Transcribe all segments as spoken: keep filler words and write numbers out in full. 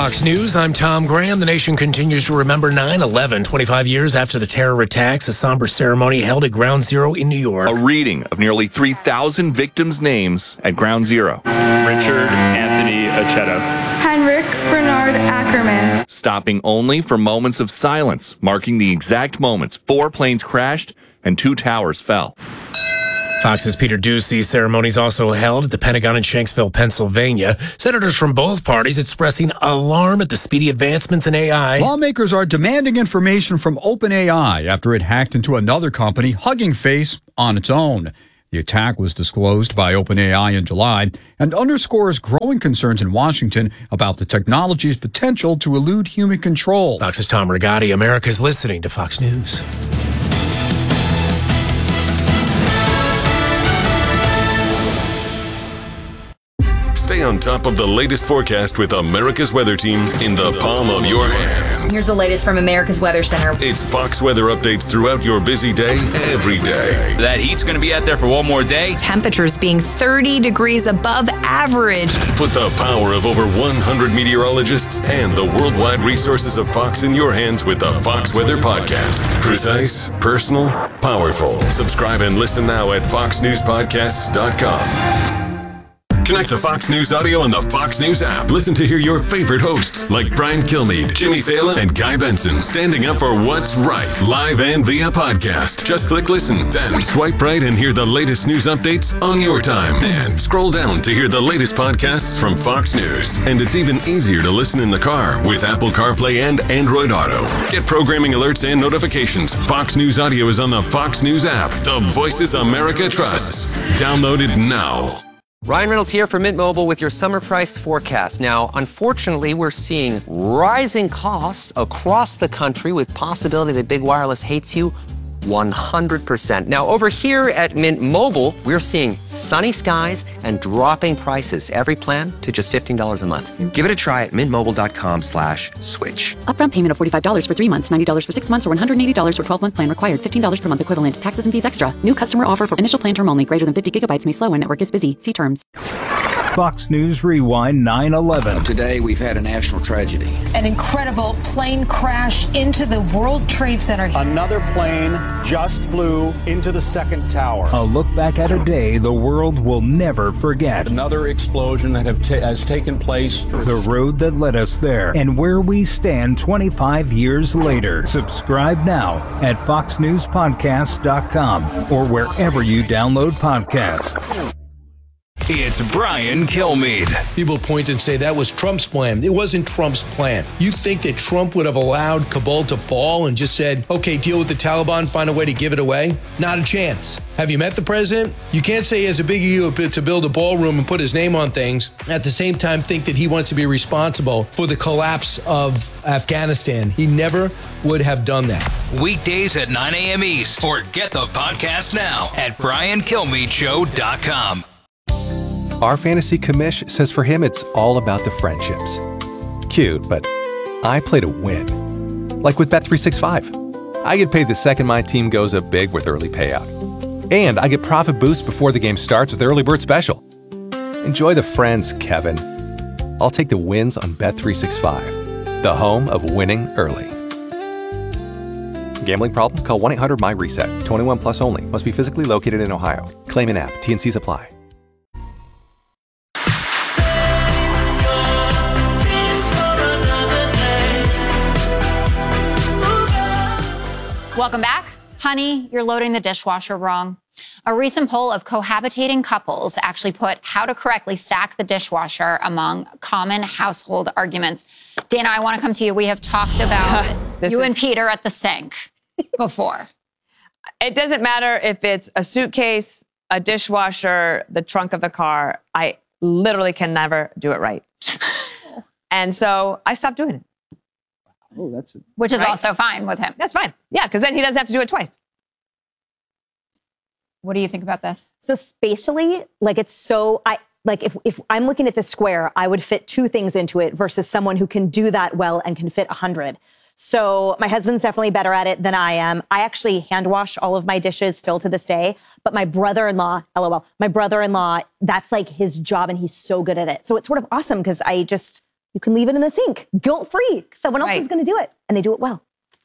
Fox News, I'm Tom Graham. The nation continues to remember nine eleven, twenty-five years after the terror attacks. A somber ceremony held at Ground Zero in New York. A reading of nearly three thousand victims' names at Ground Zero. Richard Anthony Aceto. Heinrich Bernard Ackerman. Stopping only for moments of silence, marking the exact moments four planes crashed and two towers fell. Fox's Peter Doocy. Ceremonies also held at the Pentagon in Shanksville, Pennsylvania. Senators from both parties expressing alarm at the speedy advancements in A I. Lawmakers are demanding information from OpenAI after it hacked into another company, Hugging Face, on its own. The attack was disclosed by OpenAI in July and underscores growing concerns in Washington about the technology's potential to elude human control. Fox's Tom Rigotti. America's listening to Fox News. Stay on top of the latest forecast with America's Weather Team in the palm of your hands. Here's the latest from America's Weather Center. It's Fox weather updates throughout your busy day, every day. That heat's going to be out there for one more day. Temperatures being thirty degrees above average. Put the power of over one hundred meteorologists and the worldwide resources of Fox in your hands with the Fox Weather Podcast. Precise, personal, powerful. Subscribe and listen now at fox news podcasts dot com. Connect to Fox News Audio on the Fox News app. Listen to hear your favorite hosts like Brian Kilmeade, Jimmy Fallon, and Guy Benson standing up for what's right, live and via podcast. Just click listen, then swipe right and hear the latest news updates on your time. And scroll down to hear the latest podcasts from Fox News. And it's even easier to listen in the car with Apple CarPlay and Android Auto. Get programming alerts and notifications. Fox News Audio is on the Fox News app. The voices America trusts. Download it now. Ryan Reynolds here for Mint Mobile with your summer price forecast. Now, unfortunately, we're seeing rising costs across the country with possibility that big wireless hates you one hundred percent. Now, over here at Mint Mobile, we're seeing sunny skies and dropping prices. Every plan to just fifteen dollars a month. Give it a try at mintmobile.com slash switch. Upfront payment of forty-five dollars for three months, ninety dollars for six months, or one hundred eighty dollars for twelve-month plan required. fifteen dollars per month equivalent. Taxes and fees extra. New customer offer for initial plan term only. Greater than fifty gigabytes may slow when network is busy. See terms. Fox News Rewind nine eleven. Today, we've had a national tragedy. An incredible plane crash into the World Trade Center. Another plane just flew into the second tower. A look back at a day the world will never forget. Another explosion that have ta- has taken place. The road that led us there and where we stand twenty-five years later. Subscribe now at fox news podcast dot com or wherever you download podcasts. It's Brian Kilmeade. People point and say that was Trump's plan. It wasn't Trump's plan. You think that Trump would have allowed Kabul to fall and just said, okay, deal with the Taliban, find a way to give it away? Not a chance. Have you met the president? You can't say he has a big ego to build a ballroom and put his name on things. At the same time, think that he wants to be responsible for the collapse of Afghanistan. He never would have done that. Weekdays at nine a.m. East, or get the podcast now at brian kilmeade show dot com. Our fantasy commish says for him it's all about the friendships. Cute, but I play to win. Like with Bet three sixty-five. I get paid the second my team goes up big with early payout. And I get profit boost before the game starts with Early Bird Special. Enjoy the friends, Kevin. I'll take the wins on Bet three sixty-five, the home of winning early. Gambling problem? Call one eight hundred M Y reset. twenty-one plus only. Must be physically located in Ohio. Claim an app. T and Cs apply. Welcome back. Honey, you're loading the dishwasher wrong. A recent poll of cohabitating couples actually put how to correctly stack the dishwasher among common household arguments. Dana, I want to come to you. We have talked about you is... and Peter at the sink before. It doesn't matter if it's a suitcase, a dishwasher, the trunk of the car. I literally can never do it right. And so I stopped doing it. Oh, that's Which is right? also fine with him. That's fine. Yeah, because then he doesn't have to do it twice. What do you think about this? So spatially, like it's so, I like if, if I'm looking at the square, I would fit two things into it versus someone who can do that well and can fit a hundred. So my husband's definitely better at it than I am. I actually hand wash all of my dishes still to this day, but my brother-in-law, LOL, my brother-in-law, that's like his job and he's so good at it. So it's sort of awesome because I just, You can leave it in the sink, guilt-free. Someone else Right. is going to do it, and they do it well.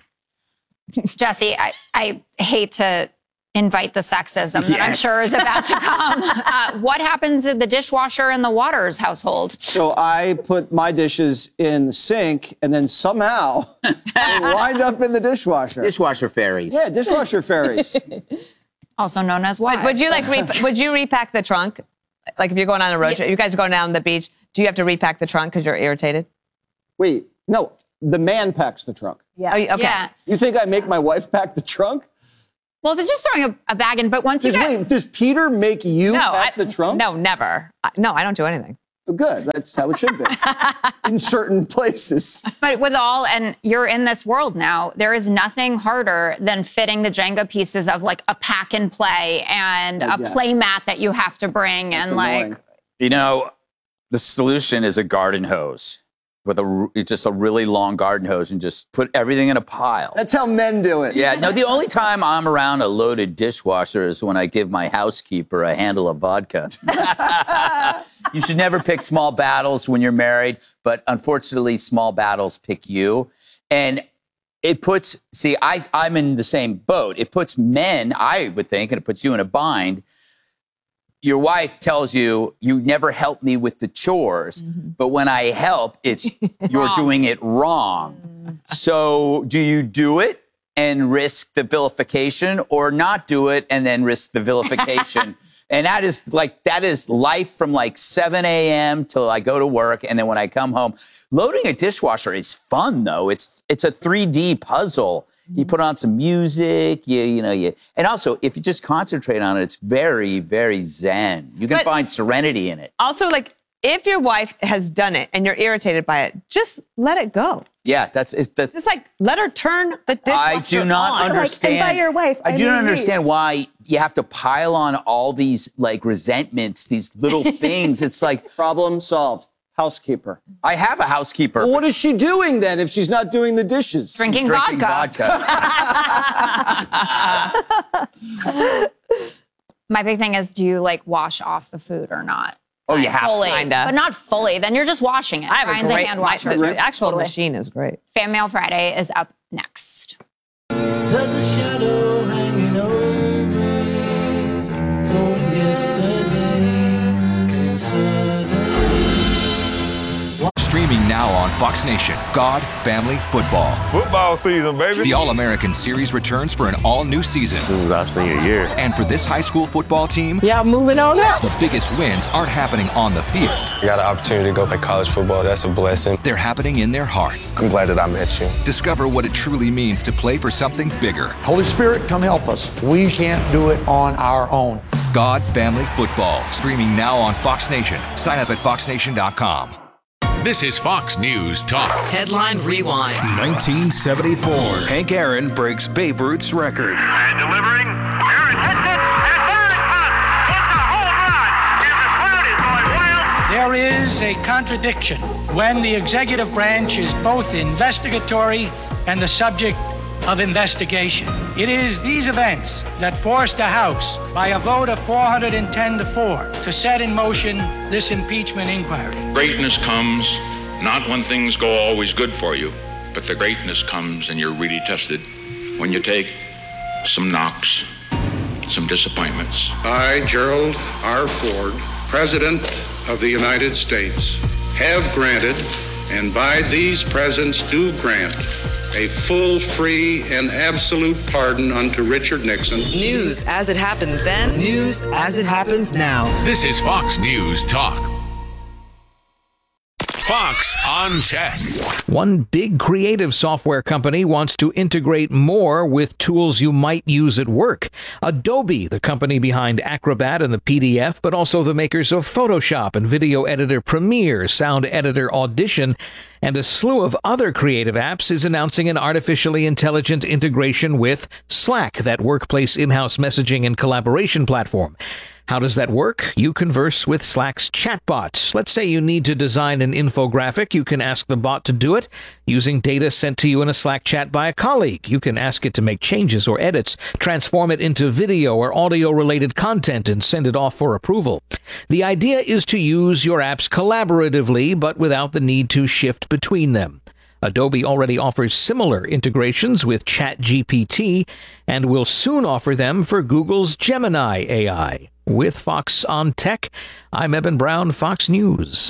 Jesse, I, I hate to invite the sexism that I'm Yes. sure is about to come. Uh, what happens in the dishwasher in the Waters household? So I put my dishes in the sink, and then somehow they wind up in the dishwasher. Dishwasher fairies. Yeah, dishwasher fairies. Also known as wives. Would, would you like re- would you repack the trunk? Like if you're going on a road trip, you guys are going down the beach, do you have to repack the trunk because you're irritated? Wait, no, the man packs the trunk. Yeah. Oh, okay. Yeah. You think I make my wife pack the trunk? Well, if it's just throwing a, a bag in, but once you Does, get... wait, does Peter make you No, pack I- the trunk? No, never. I- No, I don't do anything. Oh, good. That's how it should be. In certain places. But with all, and you're in this world now, there is nothing harder than fitting the Jenga pieces of like a pack and play and Oh, a yeah. play mat that you have to bring. That's and annoying. like, You know, the solution is a garden hose with a r- it's just a really long garden hose and just put everything in a pile. That's how men do it. Yeah, no, the only time I'm around a loaded dishwasher is when I give my housekeeper a handle of vodka. You should never pick small battles when you're married, but unfortunately, small battles pick you. And it puts, see, I, I'm in the same boat. It puts men, I would think, and it puts you in a bind. Your wife tells you, you never help me with the chores, Mm-hmm. but when I help, it's you're doing it wrong. So do you do it and risk the vilification, or not do it and then risk the vilification? And that is like, that is life from like seven a.m. till I go to work. And then when I come home, loading a dishwasher is fun though. It's, it's a three D puzzle. You put on some music, you, you know, you, and also if you just concentrate on it, it's very, very zen. You can But- find serenity in it. Also, like, if your wife has done it and you're irritated by it, just let it go. Yeah, that's, it's the, Just like, let her turn the dishwasher I do not on. understand. and by your wife, I I do not mean me. understand why you have to pile on all these like resentments, these little things. It's like problem solved. Housekeeper. I have a housekeeper. Well, what is she doing then if she's not doing the dishes? drinking, drinking vodka. vodka. My big thing is, do you like wash off the food or not? Oh, you have fully, to. Kinda. but not fully. Then you're just washing it. I have Brian's a great hand my- washer. The actual Totally. machine is great. Fan Mail Friday is up next. There's a shadow hanging over me. Oh, yesterday came suddenly. Streaming now on Fox Nation, God, Family, Football. Football season, baby. The All-American Series returns for an all-new season. This is our senior year. And for this high school football team, Yeah, moving on up. the biggest wins aren't happening on the field. I got an opportunity to go play college football. That's a blessing. They're happening in their hearts. I'm glad that I met you. Discover what it truly means to play for something bigger. Holy Spirit, come help us. We can't do it on our own. God, Family, Football. Streaming now on Fox Nation. Sign up at fox nation dot com. This is Fox News Talk. Headline Rewind. nineteen seventy-four. Hank Aaron breaks Babe Ruth's record. And delivering. Aaron hits it. And there it comes. It's a home run. And the crowd is going wild. There is a contradiction when the executive branch is both investigatory and the subject of investigation. It is these events that forced the House, by a vote of four hundred ten to four, to set in motion this impeachment inquiry. Greatness comes not when things go always good for you, but the greatness comes and you're really tested when you take some knocks, some disappointments. I, Gerald R. Ford, President of the United States, have granted, and by these presents do grant, a full, free, and absolute pardon unto Richard Nixon. News as it happened then, news as it happens now. This is Fox News Talk. Fox on Tech. One big creative software company wants to integrate more with tools you might use at work. Adobe, the company behind Acrobat and the P D F, but also the makers of Photoshop and video editor Premiere, sound editor Audition, and a slew of other creative apps, is announcing an artificially intelligent integration with Slack, that workplace in-house messaging and collaboration platform. How does that work? You converse with Slack's chatbot. Let's say you need to design an infographic. You can ask the bot to do it using data sent to you in a Slack chat by a colleague. You can ask it to make changes or edits, transform it into video or audio-related content, and send it off for approval. The idea is to use your apps collaboratively, but without the need to shift between them. Adobe already offers similar integrations with ChatGPT and will soon offer them for Google's Gemini A I. With Fox on Tech, I'm Eben Brown, Fox News.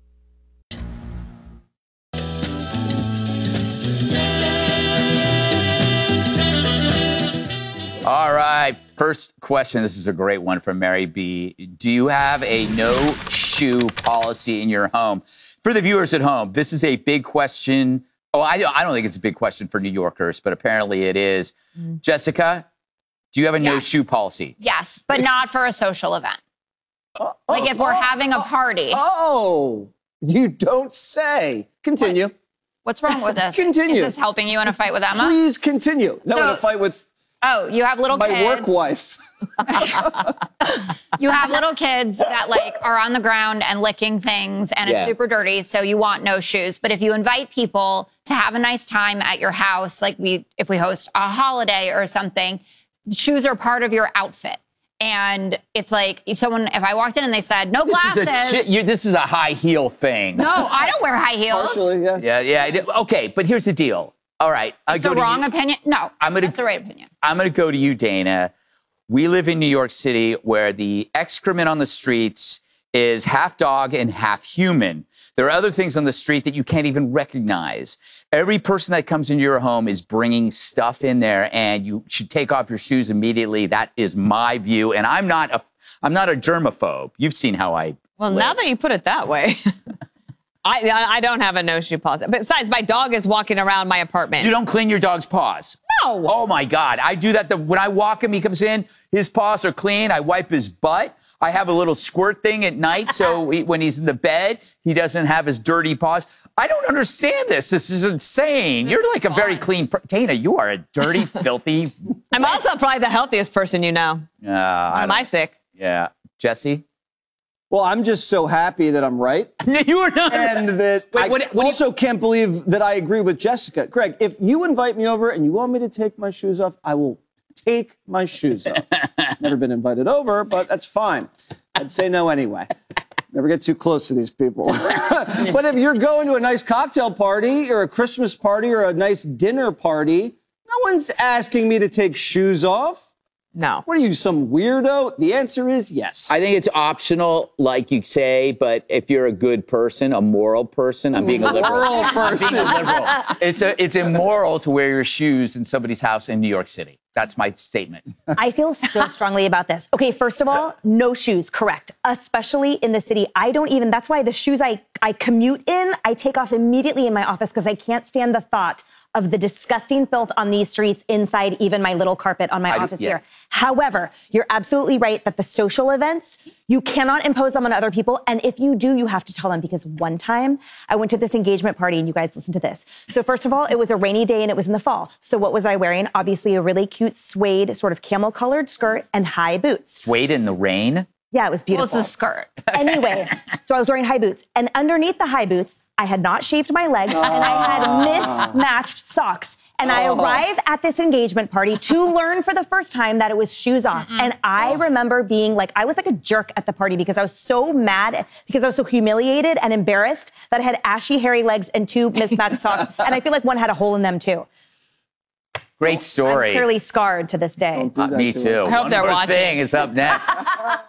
All right, first question. This is a great one from Mary B. Do you have a no shoe policy in your home? For the viewers at home, this is a big question. Oh, I, I don't think it's a big question for New Yorkers, but apparently it is. Mm. Jessica, do you have a Yeah. no shoe policy? Yes, but It's- not for a social event. Oh, Like if we're oh, having a oh, party. Oh, you don't say. Continue. What's wrong with this? Continue. Is this helping you in a fight with Emma? Please continue. No, in So- a fight with Oh, you have little my kids. work wife. You have little kids that like are on the ground and licking things and Yeah. it's super dirty, so you want no shoes. But if you invite people to have a nice time at your house, like we if we host a holiday or something, shoes are part of your outfit. And it's like if someone if I walked in and they said no This glasses. is, a chi- you, this is a high heel thing. No, I don't wear high heels. Partially, yes. Yeah, yeah. it- Okay, but here's the deal. All right, I It's go a to wrong you. opinion. No, I'm gonna- that's the right opinion. I'm going to go to you, Dana. We live in New York City where the excrement on the streets is half dog and half human. There are other things on the street that you can't even recognize. Every person that comes into your home is bringing stuff in there, and you should take off your shoes immediately. That is my view, and I'm not a I'm not a germaphobe. You've seen how I Well, live. now that you put it that way, I I don't have a no shoe policy. Besides, my dog is walking around my apartment. You don't clean your dog's paws. No. Oh my God, I do that. The, when I walk him, he comes in. His paws are clean. I wipe his butt. I have a little squirt thing at night, so he, when he's in the bed, he doesn't have his dirty paws. I don't understand this. This is insane. You're like a very clean. Per- Dana, you are a dirty, filthy. I'm also probably the healthiest person you know. Uh, I Am I don't- sick? Yeah, Jesse. Well, I'm just so happy that I'm right. You are not. And that Wait, I what- what do you- also can't believe that I agree with Jessica. Greg, if you invite me over and you want me to take my shoes off, I will take my shoes off. Never been invited over, but that's fine. I'd say no anyway. Never get too close to these people. But if you're going to a nice cocktail party or a Christmas party or a nice dinner party, no one's asking me to take shoes off. No. What are you, some weirdo? The answer is yes. I think it's optional, like you say, but if you're a good person, a moral person, I'm being a liberal. Moral I'm being a person. liberal. It's a, it's immoral to wear your shoes in somebody's house in New York City. That's my statement. I feel so strongly about this. Okay, first of all, no shoes, correct. Especially in the city. I don't even, that's why the shoes I, I commute in, I take off immediately in my office because I can't stand the thought of the disgusting filth on these streets inside even my little carpet on my I do- office yeah. here. However, you're absolutely right that the social events, you cannot impose them on other people. And if you do, you have to tell them, because one time I went to this engagement party and you guys listen to this. So first of all, it was a rainy day and it was in the fall. So what was I wearing? Obviously a really cute suede sort of camel colored skirt and high boots. Suede in the rain? Yeah, it was beautiful. Well, it's the skirt. Anyway, so I was wearing high boots. And underneath the high boots, I had not shaved my legs and I had mismatched socks. And I Oh. arrive at this engagement party to learn for the first time that it was shoes off. And I remember being like, I was like a jerk at the party because I was so mad, because I was so humiliated and embarrassed that I had ashy, hairy legs and two mismatched socks. And I feel like one had a hole in them too. Great story. I'm clearly scarred to this day. Uh, me too. I hope One they're more watching. thing is up next.